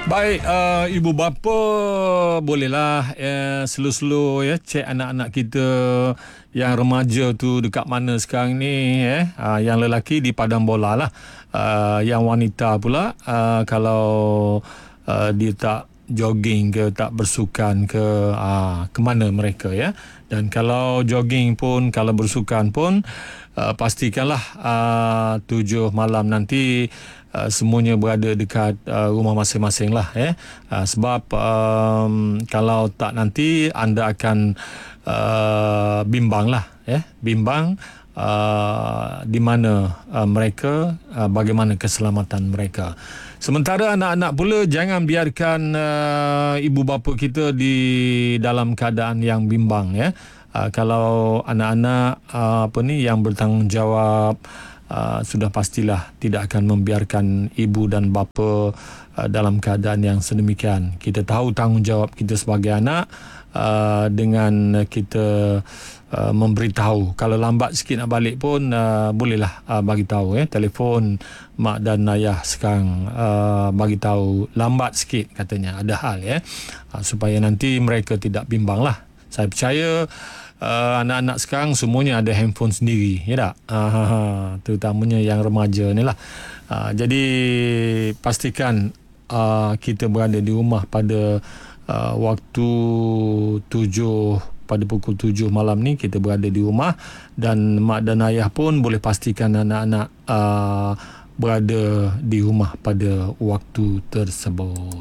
Baik, ibu bapa bolehlah slow-slow cek anak-anak kita yang remaja tu dekat mana sekarang ni yang lelaki di padang bola lah. Yang wanita pula kalau dia tak jogging ke, tak bersukan ke, ke mana mereka ya. Dan kalau jogging pun, kalau bersukan pun, pastikanlah 7 malam nanti semuanya berada dekat rumah masing-masing lah sebab kalau tak nanti anda akan bimbang lah bimbang di mana mereka, bagaimana keselamatan mereka. Sementara anak-anak pula jangan biarkan ibu bapa kita di dalam keadaan yang bimbang kalau anak-anak yang bertanggungjawab sudah pastilah tidak akan membiarkan ibu dan bapa dalam keadaan yang sedemikian. Kita tahu tanggungjawab kita sebagai anak dengan kita memberitahu. Kalau lambat sikit nak balik pun bolehlah bagi tahu telefon mak dan ayah sekarang bagi tahu lambat sikit katanya ada hal supaya nanti mereka tidak bimbang lah. Saya percaya anak-anak sekarang semuanya ada handphone sendiri, ya tak? Terutamanya yang remaja ni lah. Jadi pastikan kita berada di rumah pada waktu 7, pada pukul 7 malam ni kita berada di rumah, dan mak dan ayah pun boleh pastikan anak-anak berada di rumah pada waktu tersebut.